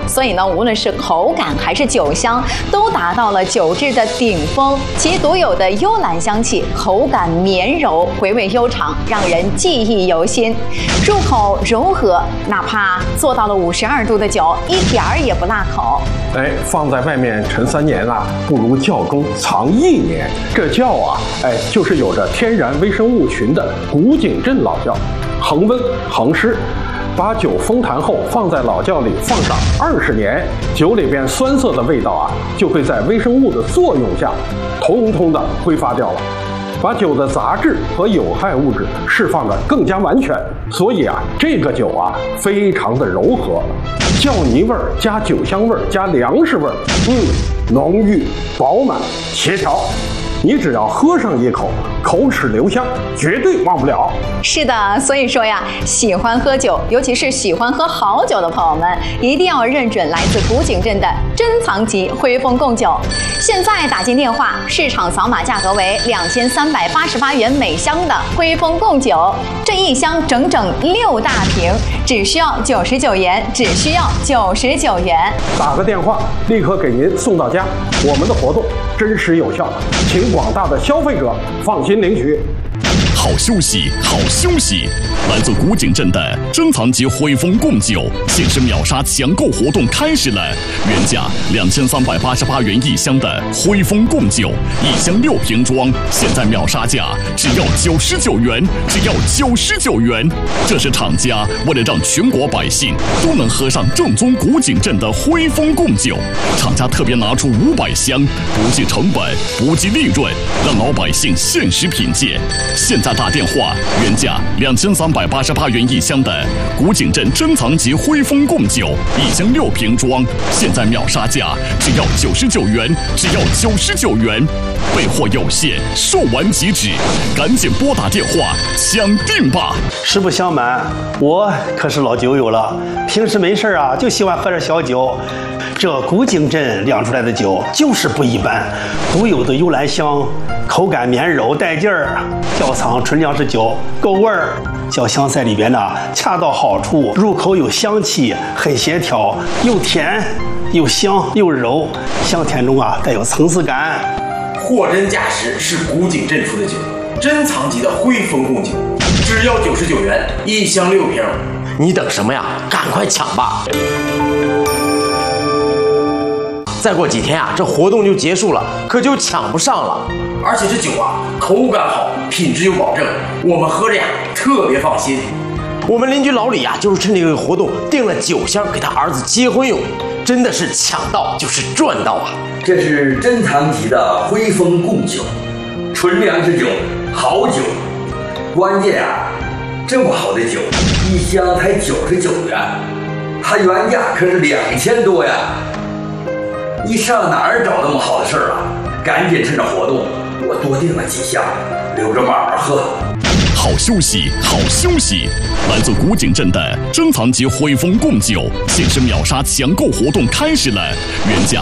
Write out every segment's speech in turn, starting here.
所以呢，无论是口感还是酒香，都达到了酒质的顶峰。其独有的幽兰香气，口感绵柔，回味悠长，让人记忆犹新。入口柔和，哪怕做到了52度的酒，一点儿也不辣口。 放在外面陈3年啊，不如窖中藏1年。这窖啊，就是有着天然微生物群的古井镇老窖，恒温恒湿。把酒封坛后放在老窖里放上20年，酒里边酸涩的味道啊，就会在微生物的作用下，通通的挥发掉了，把酒的杂质和有害物质释放得更加完全。所以啊，这个酒啊，非常的柔和，窖泥味儿加酒香味儿加粮食味儿，浓郁饱满协调。你只要喝上一口，口齿留香，绝对忘不了。 是的，所以说呀，喜欢喝酒，尤其是喜欢喝好酒的朋友们，一定要认准来自古井镇的珍藏级徽丰贡酒。现在打进电话，市场扫码价格为2388元每箱的徽丰贡酒，这一箱整整6大瓶，只需要99元，只需要99元。 打个电话，立刻给您送到家。我们的活动真实有效，请广大的消费者放心领取。 好休息，好休息！来自古井镇的珍藏级徽丰贡酒限时秒杀抢购活动开始了，原价2388元一箱的徽丰贡酒，一箱6瓶装，现在秒杀价只要99元，只要99元。这是厂家为了让全国百姓都能喝上正宗古井镇的徽丰贡酒，厂家特别拿出500箱，不计成本，不计利润，让老百姓限时品鉴。现在打电话，原价2388元一箱的古井镇珍藏级徽丰贡酒，一箱6瓶装，现在秒杀价只要99元，只要99元。备货有限，售完即止，赶紧拨打电话抢订吧！ 实不相瞒，我可是老酒友了，平时没事啊就喜欢喝点小酒。这古井镇酿出来的酒就是不一般，独有的幽兰香，口感绵柔带劲儿，窖藏纯粮食酒，够味儿。酒香在里边呢，恰到好处，入口有香气，很协调，又甜又香又柔，香甜中啊带有层次感。 货真价实，是古井镇出的酒，珍藏级的徽丰贡酒，只要99元，一箱6瓶。 你等什么呀？赶快抢吧！再过几天啊，这活动就结束了，可就抢不上了。 而且这酒啊，口感好，品质有保证，我们喝着呀特别放心。 我们邻居老李啊，就是趁这个活动订了9箱给他儿子结婚用，真的是抢到就是赚到啊！ 这是珍藏级的徽丰贡酒，纯粮食酒，好酒。关键啊，这么好的酒，一箱才99元，它原价可是2000多呀！你上哪儿找那么好的事儿啊？赶紧趁着活动，我多订了几箱，留着慢慢喝。 好休息，好休息！来自古井镇的珍藏级徽丰贡酒限时秒杀抢购活动开始了，原价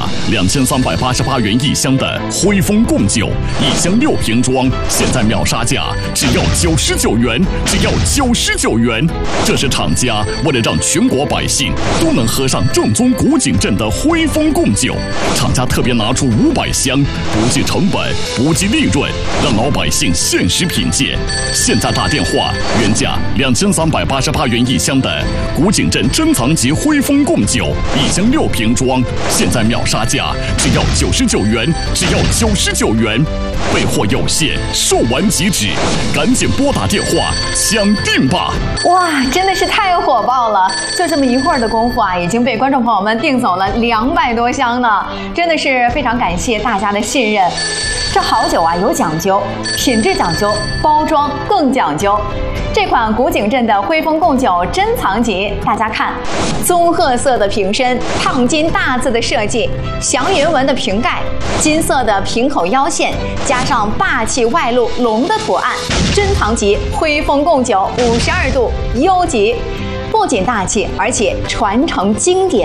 2388元一箱的徽丰贡酒，一箱6瓶装，现在秒杀价只要99元，只要99元。这是厂家为了让全国百姓都能喝上正宗古井镇的徽丰贡酒，厂家特别拿出500箱，不计成本，不计利润，让老百姓限时品鉴。现在打电话，原价2388元一箱的古井镇珍藏级徽丰贡酒，一箱6瓶装，现在秒杀价只要99元，只要99元。备货有限，售完即止，赶紧拨打电话抢订吧！ 哇，真的是太火爆了！就这么一会儿的功夫啊，已经被观众朋友们订走了200多箱呢，真的是非常感谢大家的信任。这好酒啊有讲究，品质讲究，包装更讲究。这款古井镇的徽丰贡酒珍藏级，大家看，棕褐色的瓶身，烫金大字的设计，祥云纹的瓶盖，金色的瓶口腰线，加上霸气外露龙的图案，珍藏级徽丰贡酒52度优级。不仅大气，而且传承经典。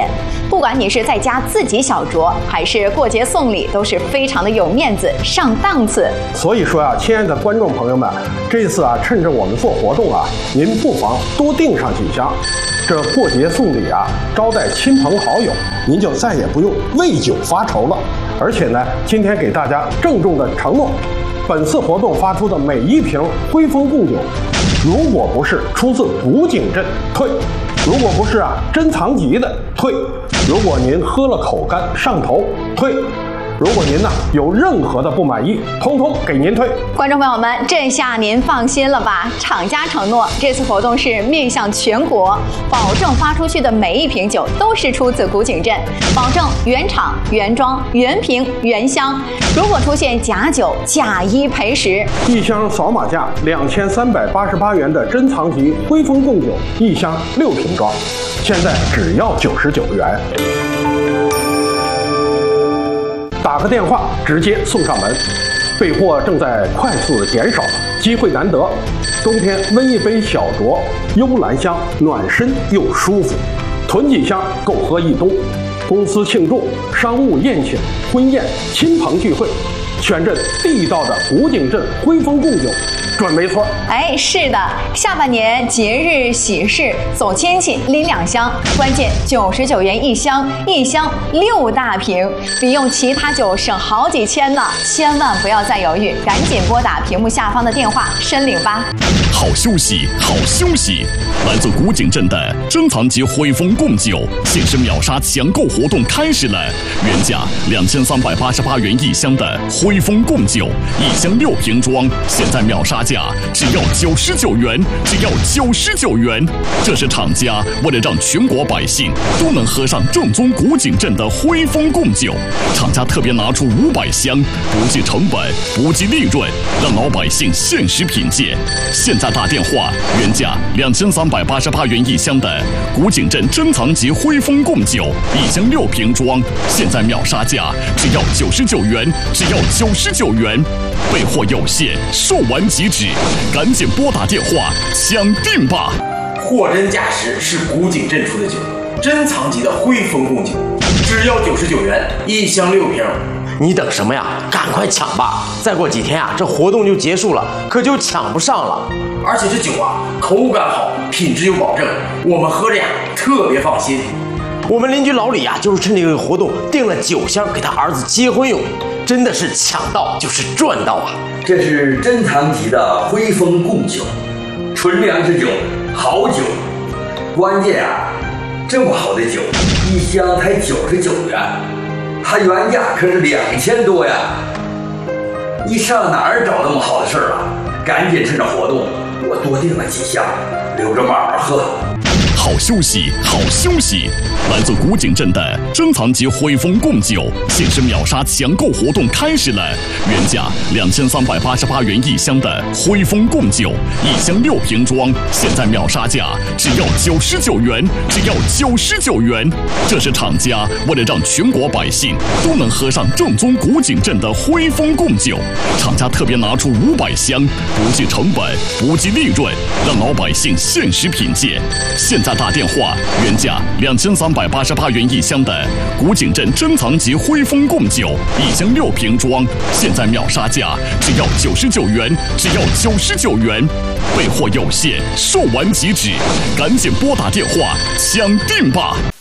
不管你是在家自己小酌，还是过节送礼，都是非常的有面子、上档次。 所以说啊，亲爱的观众朋友们，这次啊，趁着我们做活动啊，您不妨多订上几箱。这过节送礼啊，招待亲朋好友，您就再也不用为酒发愁了。而且呢，今天给大家郑重的承诺，本次活动发出的每一瓶辉丰贡酒，如果不是出自古井镇，退；如果不是啊珍藏级的，退；如果您喝了口干上头，退；如果您呢有任何的不满意，通通给您退。 观众朋友们，这下您放心了吧？厂家承诺，这次活动是面向全国，保证发出去的每一瓶酒都是出自古井镇，保证原厂、原装、原瓶、原箱。如果出现假酒，假一赔10。 一箱扫码价2388元的珍藏级辉丰贡酒，一箱6瓶装，现在只要99元。打个电话直接送上门，备货正在快速的减少，机会难得。冬天温一杯小酌，幽兰香，暖身又舒服，囤几箱够喝一冬。公司庆祝、商务宴请、婚宴、亲朋聚会，选这地道的古井镇辉丰贡酒，准没错。 哎，是的，下半年节日喜事走亲戚拎2箱，关键99元一箱，一箱6大瓶，比用其他酒省好几千呢！千万不要再犹豫，赶紧拨打屏幕下方的电话申领吧。 好休息，好休息！来自古井镇的珍藏级辉丰贡酒限时秒杀抢购活动开始了，原价2388元一箱的辉丰贡酒，一箱6瓶装，现在秒杀价只要99元，只要99元。这是厂家为了让全国百姓都能喝上正宗古井镇的辉丰贡酒，厂家特别拿出500箱，不计成本，不计利润，让老百姓限时品鉴。现在打电话，原价2388元一箱的古井镇珍藏级辉丰贡酒，一箱6瓶装，现在秒杀价只要99元，只要99元。备货有限，售完即止，赶紧拨打电话抢订吧！ 货真价实，是古井镇出的酒，珍藏级的辉丰贡酒，只要99元，一箱6瓶。 你等什么呀？赶快抢吧！再过几天啊，这活动就结束了，可就抢不上了。 而且这酒啊，口感好，品质有保证，我们喝着呀特别放心。 我们邻居老李啊，就是趁这个活动订了9箱给他儿子结婚用，真的是抢到就是赚到啊！ 这是珍藏级的辉丰贡酒，纯粮之酒，好酒。关键啊，这么好的酒，一箱才99元，它原价可是2000多呀！你上哪儿找那么好的事儿啊？赶紧趁着活动，我多订了几箱，留着慢慢喝。 好休息，好休息！来自古井镇的珍藏级辉丰贡酒限时秒杀抢购活动开始了，原价2388元一箱的辉丰贡酒，一箱6瓶装，现在秒杀价只要99元，只要99元。这是厂家为了让全国百姓都能喝上正宗古井镇的辉丰贡酒，厂家特别拿出500箱，不计成本，不计利润，让老百姓限时品鉴。现在打电话，原价2388元一箱的古井镇珍藏级辉丰贡酒，一箱6瓶装，现在秒杀价只要99元，只要99元。备货有限，售完即止，赶紧拨打电话抢订吧！